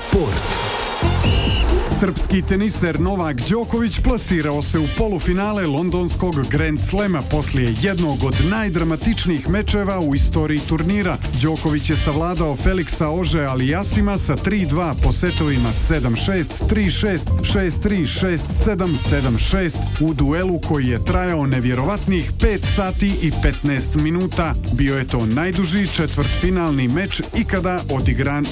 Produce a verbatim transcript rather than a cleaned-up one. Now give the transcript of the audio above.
Sport. Srpski teniser Novak Đoković plasirao se u polufinale londonskog Grand Slema poslije jednog od najdramatičnijih mečeva u istoriji turnira. Đoković je savladao Feliksa Ože Alijasima sa tri dva po setovima sedam šest, tri šest, šest tri, šest sedam, sedam šest u duelu koji je trajao nevjerovatnih pet sati i petnaest minuta. Bio je to najduži četvrtfinalni meč ikada odigran